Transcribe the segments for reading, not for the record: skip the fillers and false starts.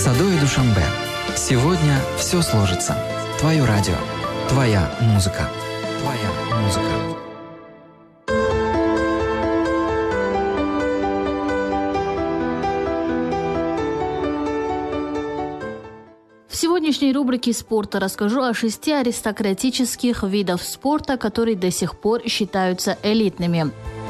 Садо и Душанбе. Сегодня все сложится. Твое радио. Твоя музыка. Твоя музыка. В сегодняшней рубрике спорта расскажу о 6 аристократических видах спорта, которые до сих пор считаются элитными.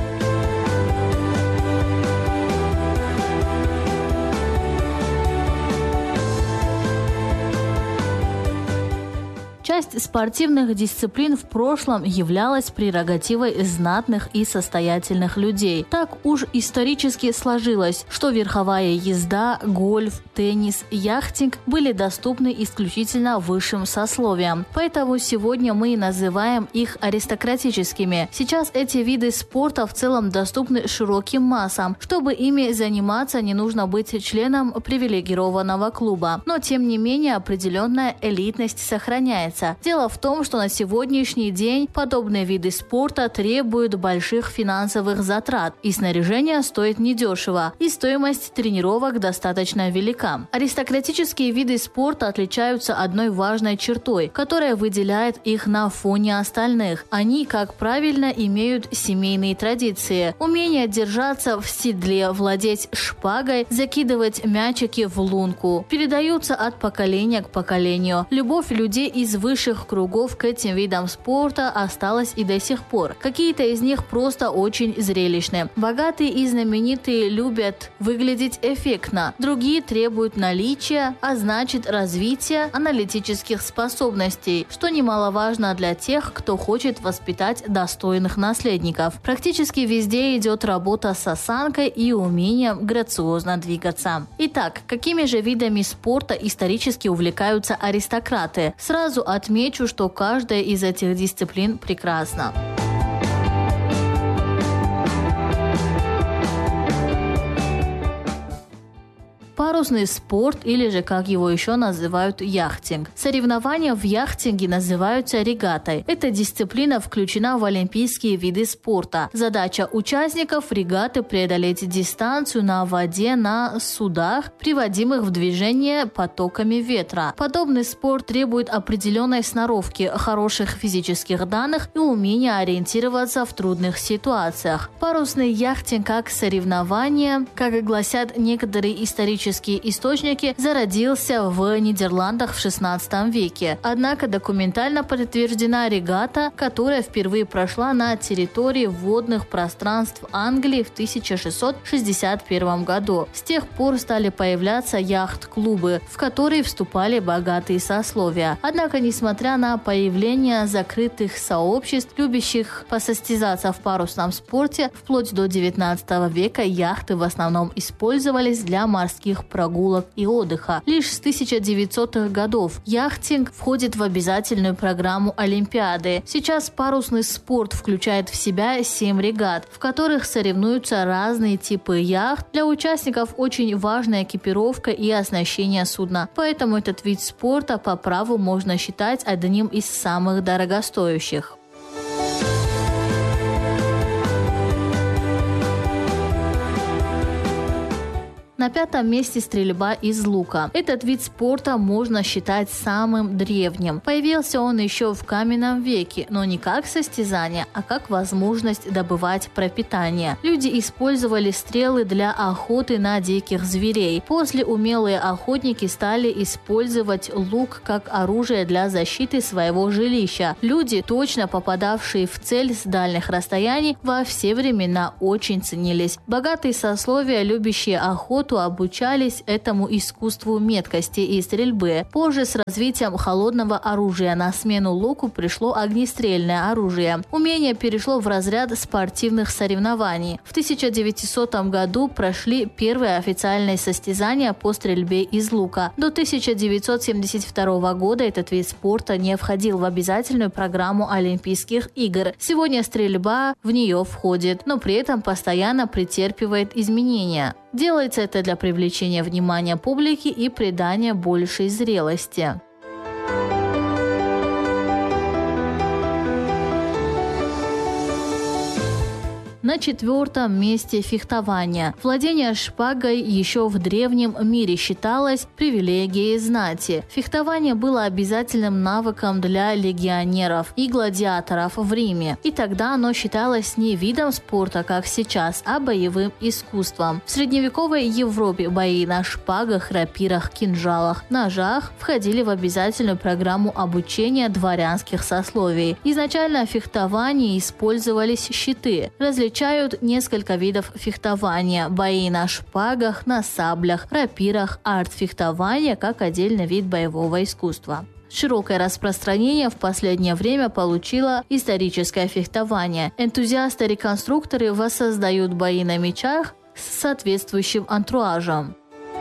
Часть спортивных дисциплин в прошлом являлась прерогативой знатных и состоятельных людей. Так уж исторически сложилось, что верховая езда, гольф, теннис, яхтинг были доступны исключительно высшим сословиям. Поэтому сегодня мы называем их аристократическими. Сейчас эти виды спорта в целом доступны широким массам. Чтобы ими заниматься, не нужно быть членом привилегированного клуба. Но тем не менее определенная элитность сохраняется. Дело в том, что на сегодняшний день подобные виды спорта требуют больших финансовых затрат, и снаряжение стоит недешево, и стоимость тренировок достаточно велика. Аристократические виды спорта отличаются одной важной чертой, которая выделяет их на фоне остальных. Они, как правильно, имеют семейные традиции. Умение держаться в седле, владеть шпагой, закидывать мячики в лунку передаются от поколения к поколению. Любовь людей из высших кругов к этим видам спорта осталась и до сих пор. Какие-то из них просто очень зрелищны. Богатые и знаменитые любят выглядеть эффектно. Другие требуют наличия, а значит развития аналитических способностей, что немаловажно для тех, кто хочет воспитать достойных наследников. Практически везде идет работа с осанкой и умением грациозно двигаться. Итак, какими же видами спорта исторически увлекаются аристократы? Сразу отмечу, что каждая из этих дисциплин прекрасна. Парусный спорт, или же, как его еще называют, яхтинг. Соревнования в яхтинге называются регатой. Эта дисциплина включена в олимпийские виды спорта. Задача участников регаты преодолеть дистанцию на воде на судах, приводимых в движение потоками ветра. Подобный спорт требует определенной сноровки, хороших физических данных и умения ориентироваться в трудных ситуациях. Парусный яхтинг как соревнование, как и гласят некоторые исторические источники, зародился в Нидерландах в XVI веке. Однако документально подтверждена регата, которая впервые прошла на территории водных пространств Англии в 1661 году. С тех пор стали появляться яхт-клубы, в которые вступали богатые сословия. Однако, несмотря на появление закрытых сообществ, любящих посостязаться в парусном спорте, вплоть до XIX века яхты в основном использовались для морских прогулок и отдыха. Лишь с 1900-х годов яхтинг входит в обязательную программу Олимпиады. Сейчас парусный спорт включает в себя 7 регат, в которых соревнуются разные типы яхт. Для участников очень важна экипировка и оснащение судна, поэтому этот вид спорта по праву можно считать одним из самых дорогостоящих. На 5-м месте стрельба из лука. Этот вид спорта можно считать самым древним. Появился он еще в каменном веке, но не как состязание, а как возможность добывать пропитание. Люди использовали стрелы для охоты на диких зверей. После умелые охотники стали использовать лук как оружие для защиты своего жилища. Люди, точно попадавшие в цель с дальних расстояний, во все времена очень ценились. Богатые сословия, любящие охоту, обучались этому искусству меткости и стрельбы. Позже с развитием холодного оружия на смену луку пришло огнестрельное оружие. Умение перешло в разряд спортивных соревнований. В 1900 году прошли первые официальные состязания по стрельбе из лука. До 1972 года этот вид спорта не входил в обязательную программу Олимпийских игр. Сегодня стрельба в нее входит, но при этом постоянно претерпевает изменения. Делается это для привлечения внимания публики и придания большей зрелости. На 4-м месте фехтование. Владение шпагой еще в древнем мире считалось привилегией знати. Фехтование было обязательным навыком для легионеров и гладиаторов в Риме. И тогда оно считалось не видом спорта, как сейчас, а боевым искусством. В средневековой Европе бои на шпагах, рапирах, кинжалах, ножах входили в обязательную программу обучения дворянских сословий. Изначально в фехтовании использовались щиты. Различают несколько видов фехтования: бои на шпагах, на саблях, рапирах, арт-фехтование как отдельный вид боевого искусства. Широкое распространение в последнее время получило историческое фехтование. Энтузиасты-реконструкторы воссоздают бои на мечах с соответствующим антуражем.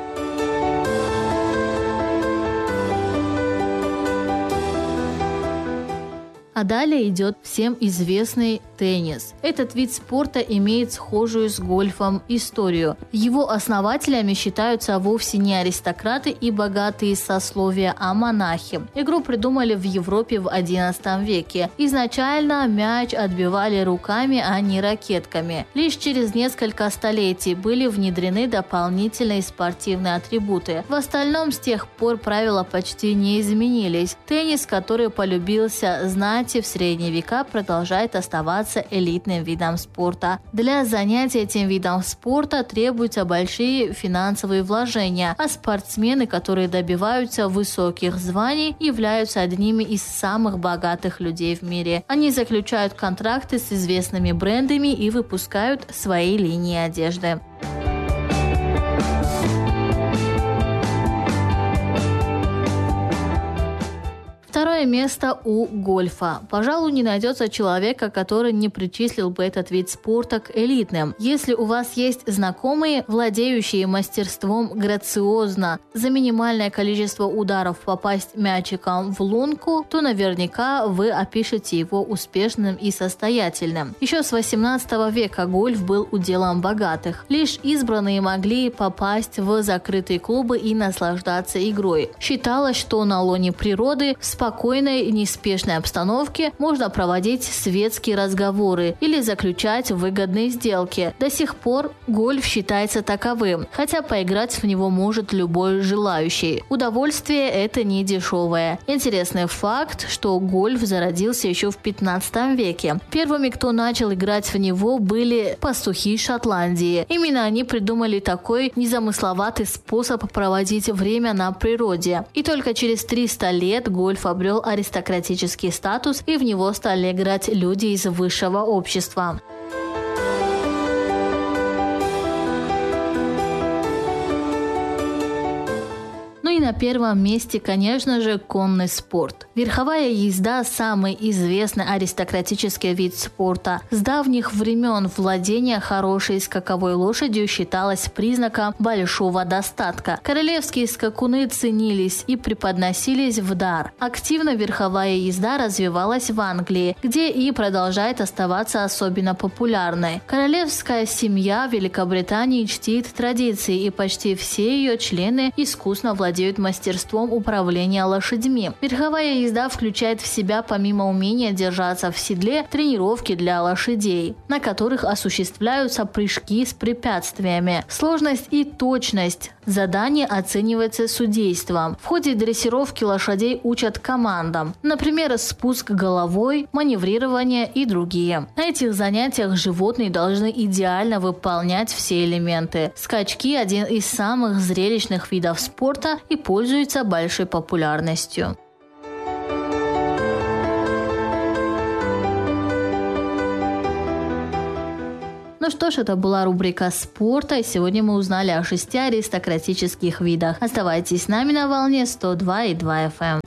А далее идет всем известный теннис. Этот вид спорта имеет схожую с гольфом историю. Его основателями считаются вовсе не аристократы и богатые сословия, а монахи. Игру придумали в Европе в XI веке. Изначально мяч отбивали руками, а не ракетками. Лишь через несколько столетий были внедрены дополнительные спортивные атрибуты. В остальном с тех пор правила почти не изменились. Теннис, который полюбился знати в средние века, продолжает оставаться элитным видом спорта. Для занятия этим видом спорта требуются большие финансовые вложения, а спортсмены, которые добиваются высоких званий, являются одними из самых богатых людей в мире. Они заключают контракты с известными брендами и выпускают свои линии одежды. Второе место у гольфа. Пожалуй, не найдется человека, который не причислил бы этот вид спорта к элитным. Если у вас есть знакомые, владеющие мастерством грациозно за минимальное количество ударов попасть мячиком в лунку, то наверняка вы опишете его успешным и состоятельным. Еще с 18 века гольф был уделом богатых. Лишь избранные могли попасть в закрытые клубы и наслаждаться игрой. Считалось, что на лоне природы в спокойной и неспешной обстановке можно проводить светские разговоры или заключать выгодные сделки. До сих пор гольф считается таковым, хотя поиграть в него может любой желающий. Удовольствие это не дешевое. Интересный факт, что гольф зародился еще в 15 веке. Первыми, кто начал играть в него, были пастухи Шотландии. Именно они придумали такой незамысловатый способ проводить время на природе. И только через 300 лет гольф обрел аристократический статус, и в него стали играть люди из высшего общества. И на первом месте, конечно же, конный спорт. Верховая езда – самый известный аристократический вид спорта. С давних времен владение хорошей скаковой лошадью считалось признаком большого достатка. Королевские скакуны ценились и преподносились в дар. Активно верховая езда развивалась в Англии, где и продолжает оставаться особенно популярной. Королевская семья Великобритании чтит традиции, и почти все ее члены искусно владеют мастерством управления лошадьми. Верховая езда включает в себя, помимо умения держаться в седле, тренировки для лошадей, на которых осуществляются прыжки с препятствиями. Сложность и точность задания оценивается судейством. В ходе дрессировки лошадей учат командам, например, спуск головой, маневрирование и другие. На этих занятиях животные должны идеально выполнять все элементы. Скачки – один из самых зрелищных видов спорта и пользуется большой популярностью. Ну что ж, это была рубрика спорта, и сегодня мы узнали о 6 аристократических видах. Оставайтесь с нами на волне 102,2 FM.